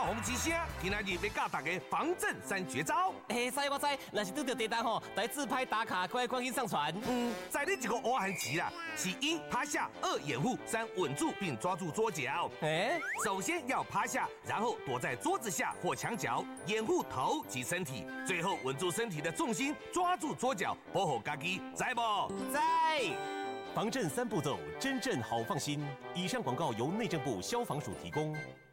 红之声，今仔日要教大家防震3绝招。 知我知，若是拄到地震吼，来自拍打卡，快赶紧上传。 在你一个乌汉棋啦，是1趴下，2掩护，3稳住并抓住桌角。首先要趴下，然后躲在桌子下或墙角，掩护头及身体，最后稳住身体的重心，抓住桌角，保护家己，知不？ 在。 防震3步骤，真正好放心。以上广告由内政部消防署提供。